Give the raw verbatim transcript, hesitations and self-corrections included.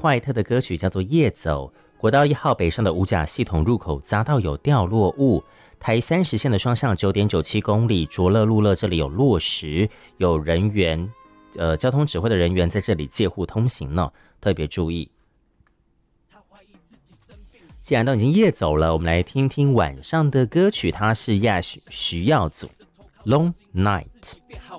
坏特的歌曲叫做《夜走》。国道一号北上的五甲系统入口匝道有掉落物，台三十线的双向 九点九七 公里，卓乐路乐这里有落石，有人员呃交通指挥的人员在这里借护通行呢，特别注意。既然都已经夜走了，我们来听听晚上的歌曲，它是亚徐徐耀祖 Long Night。